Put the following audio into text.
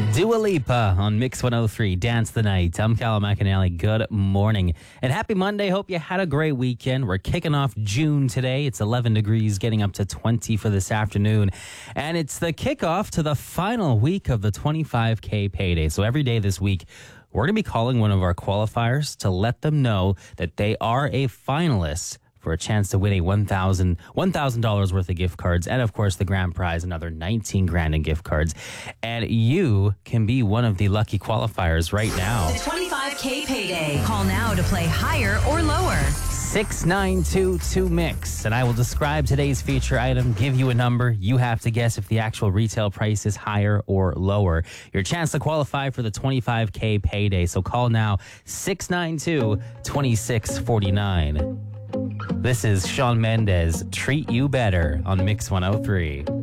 Dua Lipa on Mix 103, Dance the Night. I'm Callum McAnally. Good morning. And happy Monday. Hope you had a great weekend. We're kicking off June today. It's 11 degrees, getting up to 20 for this afternoon. And it's the kickoff to the final week of the 25K payday. So every day this week, we're going to be calling one of our qualifiers to let them know that they are a finalist for a chance to win a $1,000 worth of gift cards. And of course, the grand prize, another 19 grand in gift cards. And you can be one of the lucky qualifiers right now. The 25K payday. Call now to play higher or lower. 6922-MIX. And I will describe today's feature item, give you a number. You have to guess if the actual retail price is higher or lower. Your chance to qualify for the 25K payday. So call now, 692-2649. This is Shawn Mendes, Treat You Better on Mix 103.